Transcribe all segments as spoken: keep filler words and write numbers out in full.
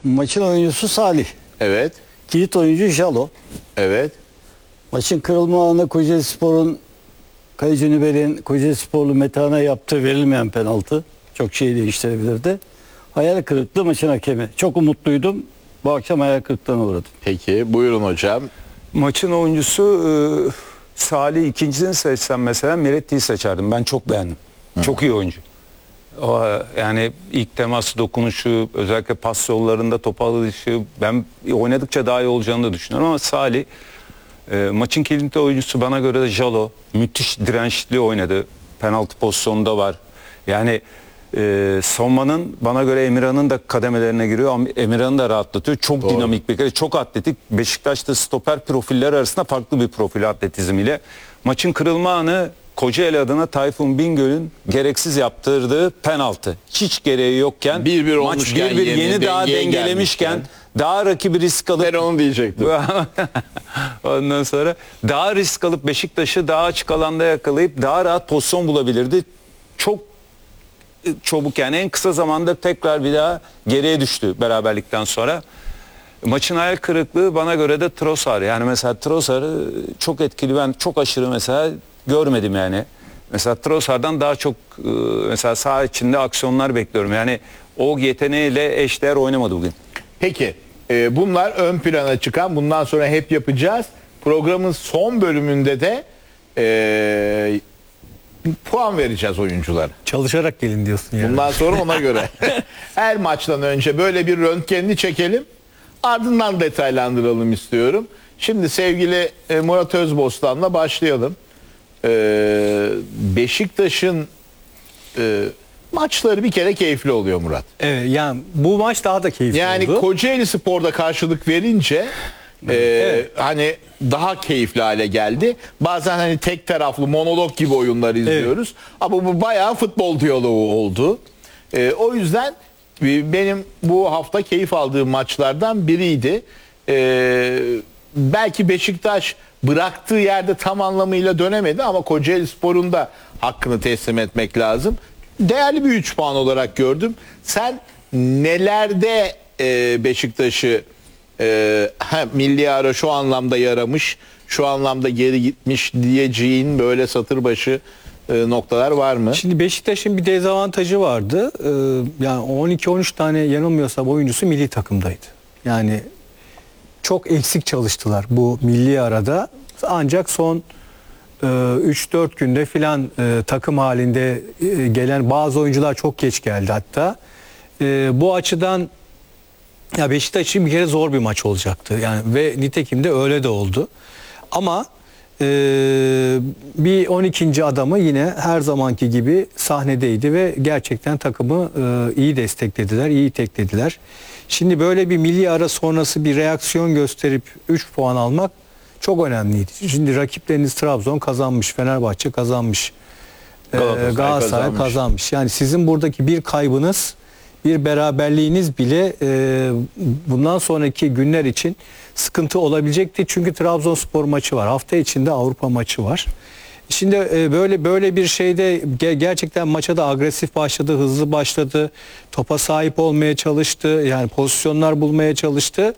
Maçın oyuncusu Salih. Evet. Kilit oyuncu Jalo. Evet. Maçın kırılma anı Kocaelispor'un Kaleci Nübel'in Kocaelisporlu Metehan'a yaptığı verilmeyen penaltı. Çok şey değiştirebilirdi. Hayal kırıklığı maçın hakemi. Çok umutluydum. Bu akşam hayal kırıklığına uğradım. Peki buyurun hocam. Maçın oyuncusu e, Salih, ikincisini seçsem mesela Miretti'yi seçerdim. Ben çok beğendim. Hı. Çok iyi oyuncu. O, yani ilk temas dokunuşu, özellikle pas yollarında top alışı, ben oynadıkça daha iyi olacağını da düşünüyorum ama Salih e, maçın kilit oyuncusu bana göre de Jalo. Müthiş dirençli oynadı. Penaltı pozisyonunda var. Yani e, savunmanın bana göre Emirhan'ın da kademelerine giriyor. Emirhan'ı da rahatlatıyor. Çok Doğru. dinamik bir kere, çok atletik. Beşiktaş'ta stoper profiller arasında farklı bir profil atletizmiyle. Maçın kırılma anı Kocaeli adına Tayfun Bingöl'ün gereksiz yaptırdığı penaltı. Hiç gereği yokken bir bir maç bir bir yeni, yeni daha dengelemişken gelmişken. Daha rakibi risk alıp ben onu diyecektim. Ondan sonra daha risk alıp Beşiktaş'ı daha açık alanda yakalayıp daha rahat pozisyon bulabilirdi. Çok çabuk, yani en kısa zamanda tekrar bir daha geriye düştü beraberlikten sonra. Maçın hayal kırıklığı bana göre de Trossard. Yani mesela Trossard'ı çok etkili, ben çok aşırı mesela görmedim yani. Mesela Trossard'dan daha çok mesela saha içinde aksiyonlar bekliyorum. Yani o yeteneğiyle eşdeğer oynamadı bugün. Peki e, bunlar ön plana çıkan, bundan sonra hep yapacağız. Programın son bölümünde de e, puan vereceğiz oyunculara. Çalışarak gelin diyorsun yani. Bundan sonra ona göre. Her maçtan önce böyle bir röntgenini çekelim. Ardından detaylandıralım istiyorum. Şimdi sevgili e, Murat Özbostan'la başlayalım. E, Beşiktaş'ın e, maçları bir kere keyifli oluyor Murat. Evet, yani bu maç daha da keyifli yani oldu. Yani Kocaeli Spor'da karşılık verince e, evet. hani daha keyifli hale geldi. Bazen hani tek taraflı monolog gibi oyunlar izliyoruz. Evet. Ama bu bayağı futbol diyaloğu oldu. E, o yüzden benim bu hafta keyif aldığım maçlardan biriydi. Ee, belki Beşiktaş bıraktığı yerde tam anlamıyla dönemedi ama Kocaelispor'un da hakkını teslim etmek lazım. Değerli bir üç puan olarak gördüm. Sen nelerde e, Beşiktaş'ı e, ha, milli ara şu anlamda yaramış, şu anlamda geri gitmiş diyeceğin böyle satır başı noktalar var mı? Şimdi Beşiktaş'ın bir dezavantajı vardı. Ee, yani on iki on üç tane yanılmıyorsam oyuncusu milli takımdaydı. Yani çok eksik çalıştılar bu milli arada. Ancak son e, üç dört günde filan e, takım halinde e, gelen bazı oyuncular çok geç geldi hatta. E, bu açıdan ya Beşiktaş için bir kere zor bir maç olacaktı. Yani ve nitekim de öyle de oldu. Ama Ee, bir on ikinci adamı yine her zamanki gibi sahnedeydi ve gerçekten takımı e, iyi desteklediler, iyi teklediler. Şimdi böyle bir milli ara sonrası bir reaksiyon gösterip üç puan almak çok önemliydi. Şimdi rakipleriniz Trabzon kazanmış, Fenerbahçe kazanmış, Galatasaray, ee, Galatasaray kazanmış. kazanmış. Yani sizin buradaki bir kaybınız, bir beraberliğiniz bile e, bundan sonraki günler için sıkıntı olabilecekti. Çünkü Trabzonspor maçı var. Hafta içinde Avrupa maçı var. Şimdi e, böyle böyle bir şeyde ge gerçekten maça da agresif başladı, hızlı başladı. Topa sahip olmaya çalıştı. Yani pozisyonlar bulmaya çalıştı.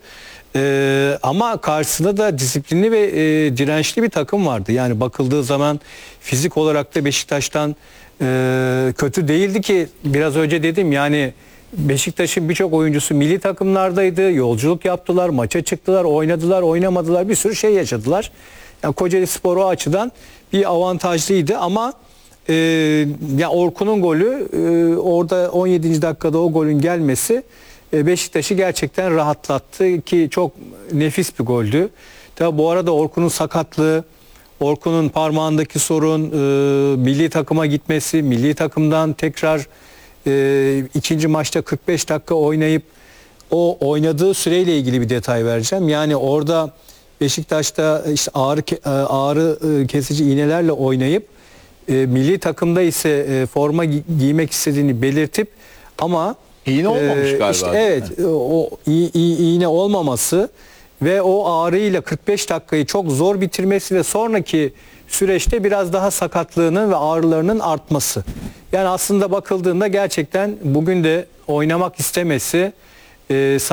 E, ama karşısında da disiplinli ve e, dirençli bir takım vardı. Yani bakıldığı zaman fizik olarak da Beşiktaş'tan e, kötü değildi ki, biraz önce dedim yani Beşiktaş'ın birçok oyuncusu milli takımlardaydı, yolculuk yaptılar, maça çıktılar, oynadılar, oynamadılar, bir sürü şey yaşadılar. Yani Kocaelispor o açıdan bir avantajlıydı ama e, ya Orkun'un golü e, orada on yedinci dakikada o golün gelmesi e, Beşiktaş'ı gerçekten rahatlattı ki çok nefis bir goldü. Tabi bu arada Orkun'un sakatlığı, Orkun'un parmağındaki sorun, e, milli takıma gitmesi, milli takımdan tekrar e, ikinci maçta kırk beş dakika oynayıp o oynadığı süreyle ilgili bir detay vereceğim. Yani orada Beşiktaş'ta işte ağrı ağrı kesici iğnelerle oynayıp e, milli takımda ise e, forma gi giymek istediğini belirtip ama iğne olmamış e, galiba. Işte, evet, o iğne olmaması ve o ağrıyla kırk beş dakikayı çok zor bitirmesi ve sonraki süreçte biraz daha sakatlığının ve ağrılarının artması. Yani aslında bakıldığında gerçekten bugün de oynamak istemesi, e,